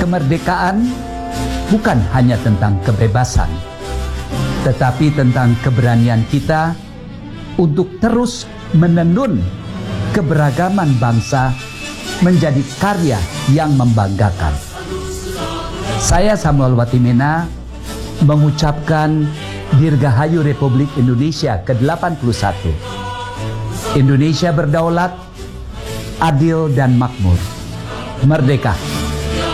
Kemerdekaan bukan hanya tentang kebebasan, tetapi tentang keberanian kita untuk terus menenun keberagaman bangsa menjadi karya yang membanggakan. Saya Samuel Watimena mengucapkan Dirgahayu Republik Indonesia ke-81. Indonesia berdaulat, adil dan makmur. Merdeka!